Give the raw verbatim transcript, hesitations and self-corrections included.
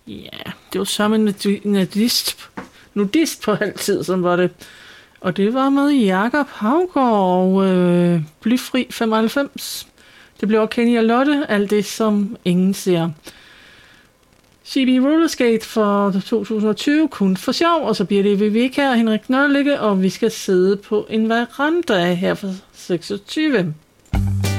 Ja, det var så en nudist, nudist på halvtid, som var det. Og det var med Jakob Haugaard og øh, Blyfri femoghalvfems. Det blev Kenny og Lotte, alt det som ingen ser. C B Rollerskate for to tusind og tyve, kun for sjov, og så bliver det Viveka og Henrik Nørlykke, og vi skal sidde på en veranda her for seksogtyve.